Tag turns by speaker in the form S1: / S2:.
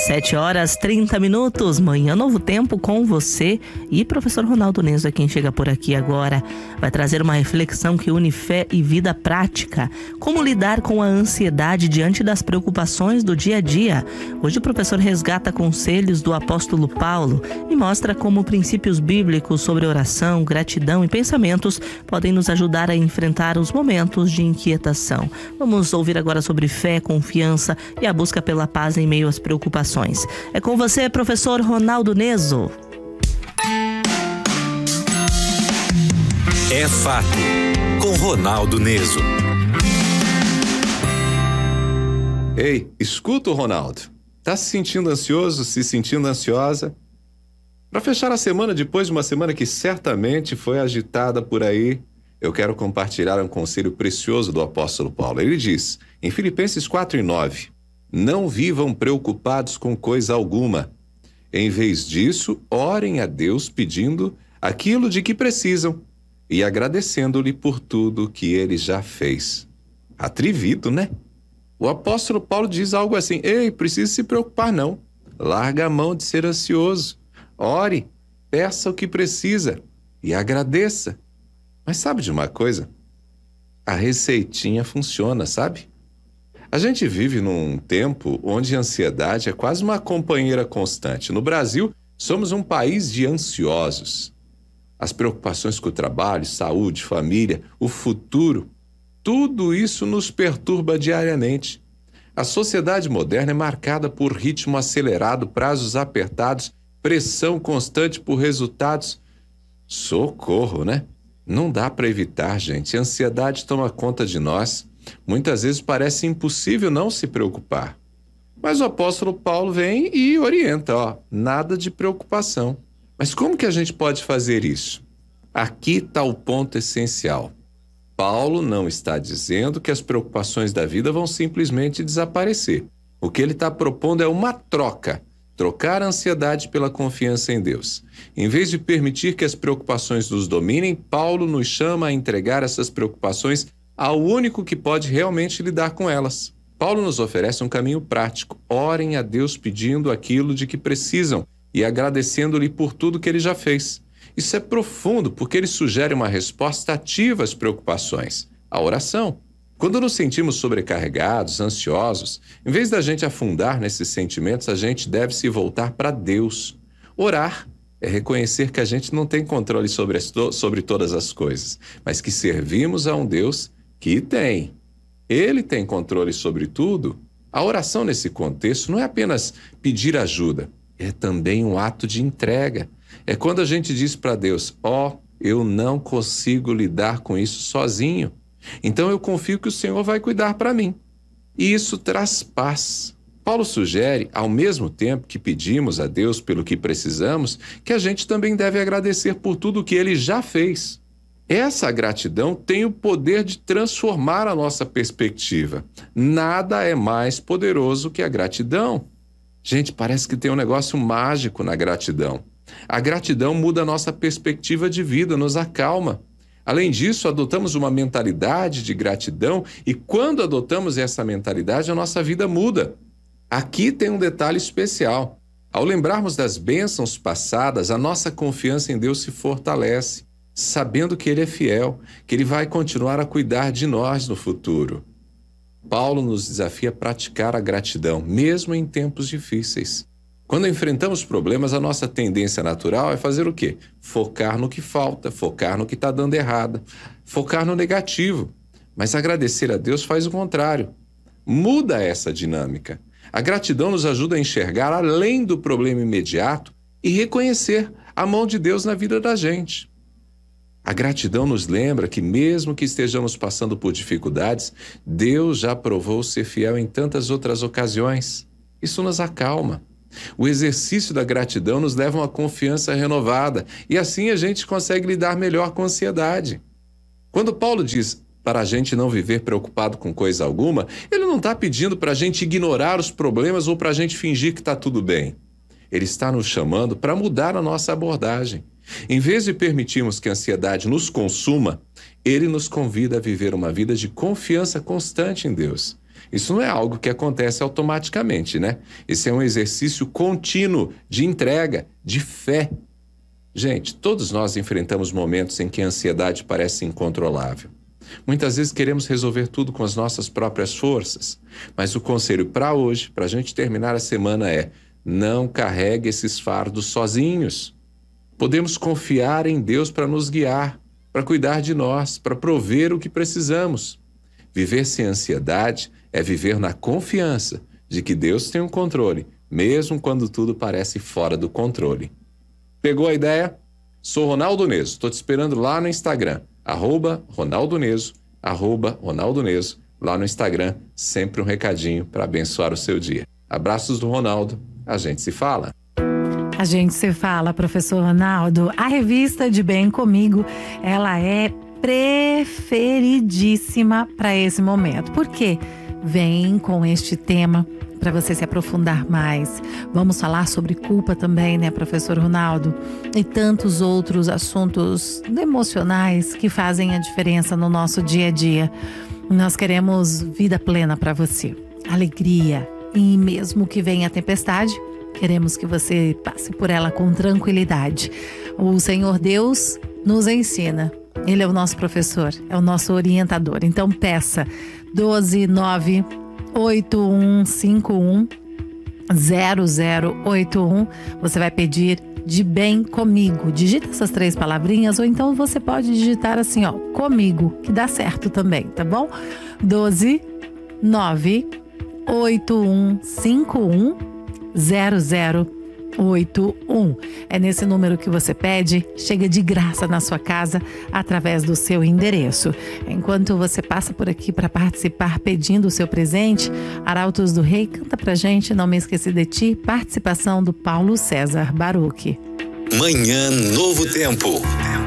S1: 7h30, Manhã Novo Tempo com você e professor Ronaldo Neso é quem chega por aqui agora. Vai trazer uma reflexão que une fé e vida prática. Como lidar com a ansiedade diante das preocupações do dia a dia. Hoje o professor resgata conselhos do apóstolo Paulo e mostra como princípios bíblicos sobre oração, gratidão e pensamentos podem nos ajudar a enfrentar os momentos de inquietação. Vamos ouvir agora sobre fé, confiança e a busca pela paz em meio às preocupações. É com você, professor Ronaldo Neso.
S2: É fato, com Ronaldo Neso.
S3: Ei, escuta o Ronaldo. Tá se sentindo ansioso, se sentindo ansiosa? Para fechar a semana, depois de uma semana que certamente foi agitada por aí, eu quero compartilhar um conselho precioso do apóstolo Paulo. Ele diz, em Filipenses 4:9, não vivam preocupados com coisa alguma. Em vez disso, orem a Deus pedindo aquilo de que precisam e agradecendo-lhe por tudo que ele já fez. Atrevido, né? O apóstolo Paulo diz algo assim, ei, precisa se preocupar não. Larga a mão de ser ansioso. Ore, peça o que precisa e agradeça. Mas sabe de uma coisa? A receitinha funciona, sabe? A gente vive num tempo onde a ansiedade é quase uma companheira constante. No Brasil, somos um país de ansiosos. As preocupações com o trabalho, saúde, família, o futuro, tudo isso nos perturba diariamente. A sociedade moderna é marcada por ritmo acelerado, prazos apertados, pressão constante por resultados. Socorro, né? Não dá para evitar, gente. A ansiedade toma conta de nós. Muitas vezes parece impossível não se preocupar. Mas o apóstolo Paulo vem e orienta, nada de preocupação. Mas como que a gente pode fazer isso? Aqui está o ponto essencial. Paulo não está dizendo que as preocupações da vida vão simplesmente desaparecer. O que ele está propondo é uma troca. Trocar a ansiedade pela confiança em Deus. Em vez de permitir que as preocupações nos dominem, Paulo nos chama a entregar essas preocupações ao único que pode realmente lidar com elas. Paulo nos oferece um caminho prático. Orem a Deus pedindo aquilo de que precisam e agradecendo-lhe por tudo que ele já fez. Isso é profundo porque ele sugere uma resposta ativa às preocupações, a oração. Quando nos sentimos sobrecarregados, ansiosos, em vez da gente afundar nesses sentimentos, a gente deve se voltar para Deus. Orar é reconhecer que a gente não tem controle sobre todas as coisas, mas que servimos a um Deus que tem. Ele tem controle sobre tudo. A oração nesse contexto não é apenas pedir ajuda, é também um ato de entrega. É quando a gente diz para Deus, eu não consigo lidar com isso sozinho. Então eu confio que o Senhor vai cuidar para mim. E isso traz paz. Paulo sugere, ao mesmo tempo que pedimos a Deus pelo que precisamos, que a gente também deve agradecer por tudo que ele já fez. Essa gratidão tem o poder de transformar a nossa perspectiva. Nada é mais poderoso que a gratidão. Gente, parece que tem um negócio mágico na gratidão. A gratidão muda a nossa perspectiva de vida, nos acalma. Além disso, adotamos uma mentalidade de gratidão e quando adotamos essa mentalidade, a nossa vida muda. Aqui tem um detalhe especial. Ao lembrarmos das bênçãos passadas, a nossa confiança em Deus se fortalece, sabendo que Ele é fiel, que Ele vai continuar a cuidar de nós no futuro. Paulo nos desafia a praticar a gratidão, mesmo em tempos difíceis. Quando enfrentamos problemas, a nossa tendência natural é fazer o quê? Focar no que falta, focar no que está dando errado, focar no negativo. Mas agradecer a Deus faz o contrário. Muda essa dinâmica. A gratidão nos ajuda a enxergar além do problema imediato e reconhecer a mão de Deus na vida da gente. A gratidão nos lembra que mesmo que estejamos passando por dificuldades, Deus já provou ser fiel em tantas outras ocasiões. Isso nos acalma. O exercício da gratidão nos leva a uma confiança renovada e assim a gente consegue lidar melhor com a ansiedade. Quando Paulo diz para a gente não viver preocupado com coisa alguma, ele não está pedindo para a gente ignorar os problemas ou para a gente fingir que está tudo bem. Ele está nos chamando para mudar a nossa abordagem. Em vez de permitirmos que a ansiedade nos consuma, ele nos convida a viver uma vida de confiança constante em Deus. Isso não é algo que acontece automaticamente, né? Esse é um exercício contínuo de entrega, de fé. Gente, todos nós enfrentamos momentos em que a ansiedade parece incontrolável. Muitas vezes queremos resolver tudo com as nossas próprias forças, mas o conselho para hoje, para a gente terminar a semana é: não carregue esses fardos sozinhos. Podemos confiar em Deus para nos guiar, para cuidar de nós, para prover o que precisamos. Viver sem ansiedade é viver na confiança de que Deus tem o controle, mesmo quando tudo parece fora do controle. Pegou a ideia? Sou Ronaldo Neso, estou te esperando lá no Instagram, @RonaldoNeso, @RonaldoNeso, lá no Instagram, sempre um recadinho para abençoar o seu dia. Abraços do Ronaldo, a gente se fala.
S4: A gente se fala, professor Ronaldo. A revista De Bem Comigo, ela é preferidíssima para esse momento. Por quê? Vem com este tema para você se aprofundar mais. Vamos falar sobre culpa também, né, professor Ronaldo? E tantos outros assuntos emocionais que fazem a diferença no nosso dia a dia. Nós queremos vida plena para você, alegria. E mesmo que venha a tempestade, queremos que você passe por ela com tranquilidade. O Senhor Deus nos ensina. Ele é o nosso professor, é o nosso orientador. Então peça 12981510081. Você vai pedir De Bem Comigo. Digita essas 3 palavrinhas, ou então você pode digitar assim, ó, comigo, que dá certo também, tá bom? 12981510081. É nesse número que você pede, chega de graça na sua casa através do seu endereço. Enquanto você passa por aqui para participar pedindo o seu presente, Arautos do Rei canta pra gente Não Me Esqueci de Ti, participação do Paulo César Baruch.
S2: Manhã Novo Tempo.